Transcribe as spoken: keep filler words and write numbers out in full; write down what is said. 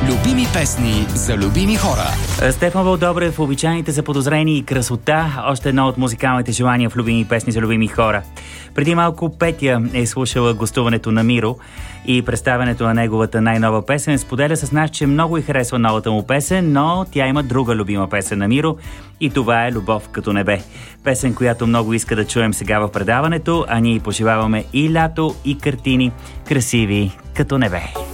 Любими песни за любими хора. Стефан Вълдобрев, обичайните заподозрени и красота. Още едно от музикалните желания в любими песни за любими хора. Преди малко Петя е слушала гостуването на Миро и представянето на неговата най-нова песен. Споделя с нас, че много й харесва новата му песен, но тя има друга любима песен на Миро и това е "Любов като небе". Песен, която много иска да чуем сега в предаването, а ние пожелаваме и лято, и картини красиви като небе.